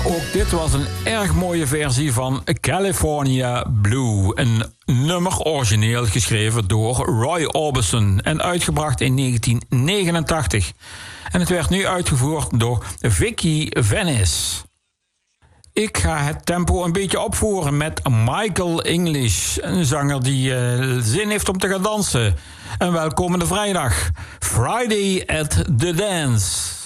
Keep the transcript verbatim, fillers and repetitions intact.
Ook dit was een erg mooie versie van California Blue. Een nummer origineel geschreven door Roy Orbison en uitgebracht in negentien negenentachtig. En het werd nu uitgevoerd door Vicky Venice. Ik ga het tempo een beetje opvoeren met Michael English, een zanger die uh, zin heeft om te gaan dansen. En welkomende vrijdag, Friday at the Dance.